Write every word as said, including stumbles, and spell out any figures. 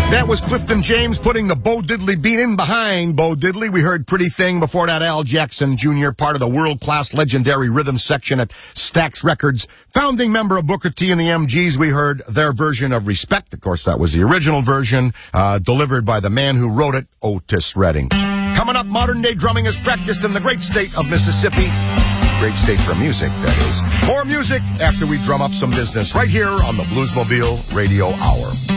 That was Clifton James putting the Bo Diddley beat in behind Bo Diddley. We heard Pretty Thing. Before that, Al Jackson Junior, part of the world-class legendary rhythm section at Stax Records. Founding member of Booker T and the M Gs, we heard their version of Respect. Of course, that was the original version, uh, delivered by the man who wrote it, Otis Redding. Coming up, modern-day drumming is practiced in the great state of Mississippi. Great state for music, that is. More music after we drum up some business right here on the Bluesmobile Radio Hour.